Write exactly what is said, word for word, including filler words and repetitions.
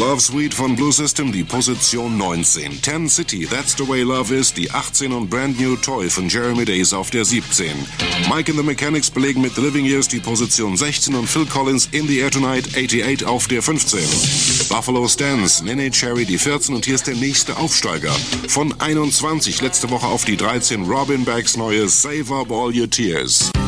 Love Suite von Blue System, die Position neunzehn. Ten City, That's the Way Love Is, die achtzehn und Brand New Toy von Jeremy Days auf der siebzehn. Mike and the Mechanics belegen mit The Living Years die Position sechzehn und Phil Collins In the Air Tonight achtundachtzig auf der fünfzehn. Buffalo Stance, Nene Cherry die vierzehn und hier ist der nächste Aufsteiger. Von einundzwanzig letzte Woche auf die dreizehn, Robin Becks neue Save Up All Your Tears.